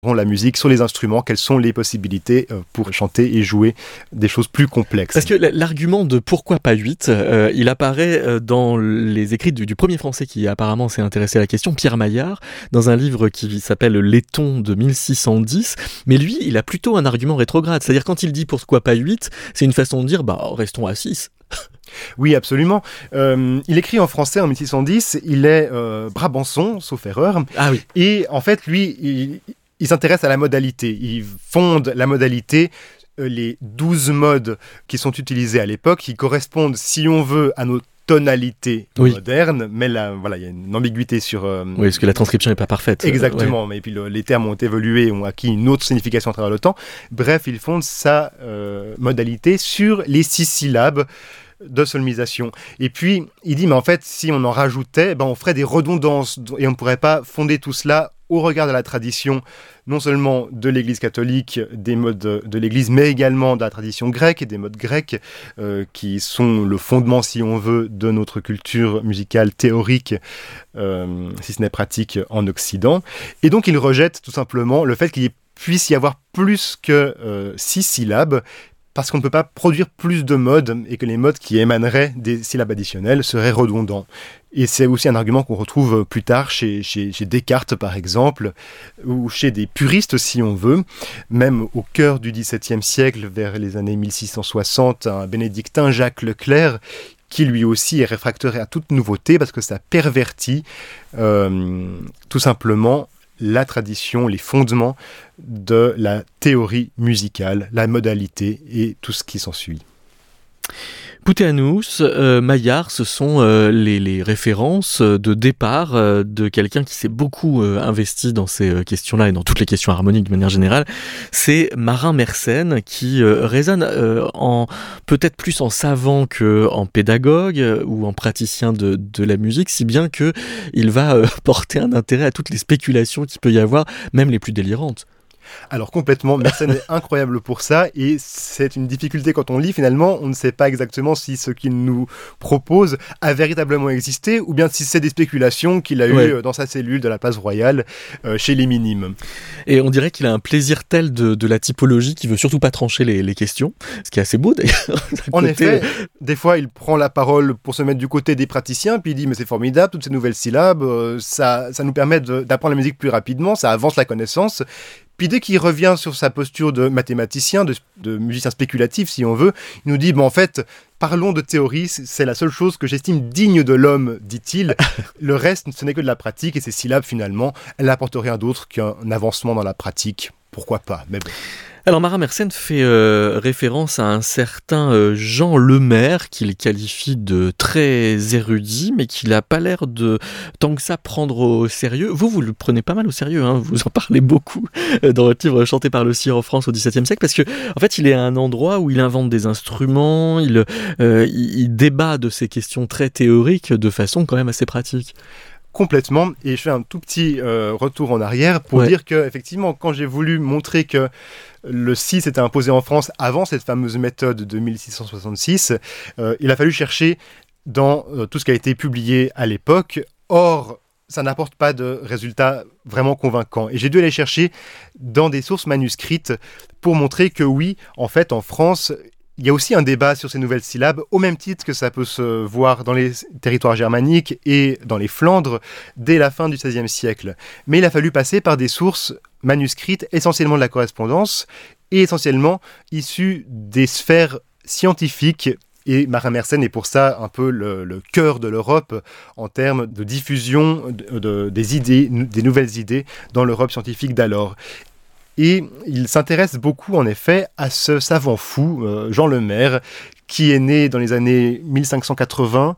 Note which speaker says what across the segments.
Speaker 1: la musique, sur les instruments, quelles sont les possibilités pour chanter et jouer des choses plus complexes.
Speaker 2: Parce que l'argument de pourquoi pas 8, il apparaît dans les écrits du premier Français qui apparemment s'est intéressé à la question, Pierre Maillard, dans un livre qui s'appelle Letton de 1610. Mais lui, il a plutôt un argument rétrograde. C'est-à-dire quand il dit pourquoi pas 8, c'est une façon de dire restons à 6.
Speaker 1: Oui, absolument. Il écrit en français en 1610, il est brabançon, sauf erreur.
Speaker 2: Ah oui.
Speaker 1: Et en fait, lui, il s'intéresse à la modalité. Il fonde la modalité, les 12 modes qui sont utilisés à l'époque, qui correspondent, si on veut, à nos tonalités modernes. Mais là, voilà, il y a une ambiguïté sur...
Speaker 2: Oui, parce que la transcription n'est pas parfaite.
Speaker 1: Exactement. Mais puis les termes ont évolué, ont acquis une autre signification à travers le temps. Bref, il fonde sa modalité sur les 6 syllabes de solmisation. Et puis, il dit, mais en fait, si on en rajoutait, on ferait des redondances et on ne pourrait pas fonder tout cela au regard de la tradition, non seulement de l'Église catholique, des modes de l'Église, mais également de la tradition grecque et des modes grecs qui sont le fondement, si on veut, de notre culture musicale théorique, si ce n'est pratique, en Occident. Et donc, il rejette tout simplement le fait qu'il puisse y avoir plus que 6 syllabes, parce qu'on ne peut pas produire plus de modes et que les modes qui émaneraient des syllabes additionnelles seraient redondants. Et c'est aussi un argument qu'on retrouve plus tard chez Descartes, par exemple, ou chez des puristes, si on veut. Même au cœur du XVIIe siècle, vers les années 1660, un bénédictin, Jacques Leclerc, qui lui aussi est réfractaire à toute nouveauté, parce que ça pervertit tout simplement la tradition, les fondements de la théorie musicale, la modalité et tout ce qui s'ensuit.
Speaker 2: Puteanus, Maillard, ce sont les références de départ de quelqu'un qui s'est beaucoup investi dans ces questions-là et dans toutes les questions harmoniques de manière générale. C'est Marin Mersenne qui résonne peut-être plus en savant qu'en pédagogue ou en praticien de la musique, si bien qu'il va porter un intérêt à toutes les spéculations qu'il peut y avoir, même les plus délirantes.
Speaker 1: Alors complètement, Mersenne est incroyable pour ça et c'est une difficulté quand on lit finalement, on ne sait pas exactement si ce qu'il nous propose a véritablement existé ou bien si c'est des spéculations qu'il a eues dans sa cellule de la place royale chez les minimes.
Speaker 2: Et on dirait qu'il a un plaisir tel de la typologie qu'il veut surtout pas trancher les questions, ce qui est assez beau d'ailleurs.
Speaker 1: En effet, des fois il prend la parole pour se mettre du côté des praticiens puis il dit mais c'est formidable, toutes ces nouvelles syllabes, ça nous permet d'apprendre la musique plus rapidement, ça avance la connaissance. Puis dès qu'il revient sur sa posture de mathématicien, de musicien spéculatif si on veut, il nous dit en fait, parlons de théorie, c'est la seule chose que j'estime digne de l'homme, dit-il. Le reste, ce n'est que de la pratique et ces syllabes finalement, elles n'apportent rien d'autre qu'un avancement dans la pratique. Pourquoi pas, mais bon.
Speaker 2: Alors Marin Mersenne fait référence à un certain Jean Lemaire qu'il qualifie de très érudit, mais qu'il n'a pas l'air de tant que ça prendre au sérieux. Vous le prenez pas mal au sérieux, hein, vous en parlez beaucoup dans votre livre Chanté par le cire en France au XVIIe siècle, parce que en fait il est à un endroit où il invente des instruments, il débat de ces questions très théoriques de façon quand même assez pratique.
Speaker 1: Complètement, et je fais un tout petit retour en arrière pour dire que effectivement, quand j'ai voulu montrer que le 6 était imposé en France avant cette fameuse méthode de 1666, il a fallu chercher dans tout ce qui a été publié à l'époque. Or, ça n'apporte pas de résultats vraiment convaincants. Et j'ai dû aller chercher dans des sources manuscrites pour montrer que oui, en fait, en France, il y a aussi un débat sur ces nouvelles syllabes, au même titre que ça peut se voir dans les territoires germaniques et dans les Flandres dès la fin du XVIe siècle. Mais il a fallu passer par des sources manuscrites, essentiellement de la correspondance, et essentiellement issues des sphères scientifiques. Et Marin Mersenne est pour ça un peu le cœur de l'Europe en termes de diffusion des idées, des nouvelles idées dans l'Europe scientifique d'alors. Et il s'intéresse beaucoup, en effet, à ce savant fou, Jean Lemaire, qui est né dans les années 1580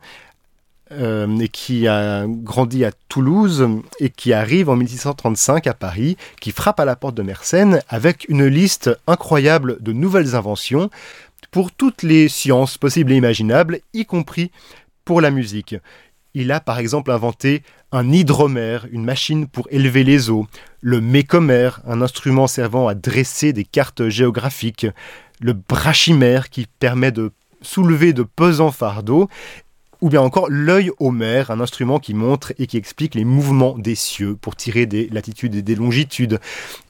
Speaker 1: et qui a grandi à Toulouse et qui arrive en 1635 à Paris, qui frappe à la porte de Mersenne avec une liste incroyable de nouvelles inventions pour toutes les sciences possibles et imaginables, y compris pour la musique. Il a par exemple inventé un hydromère, une machine pour élever les eaux, le mécomère, un instrument servant à dresser des cartes géographiques, le brachymère qui permet de soulever de pesants fardeaux, ou bien encore l'œil homère, un instrument qui montre et qui explique les mouvements des cieux pour tirer des latitudes et des longitudes.